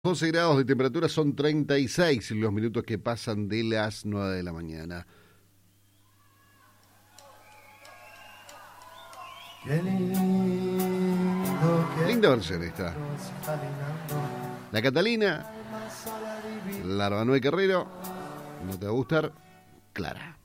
12 grados de temperatura, son 36 los minutos que pasan de las 9 de la mañana. Linda versión esta. La Catalina, la Manuel Carrero, no te va a gustar, Clara.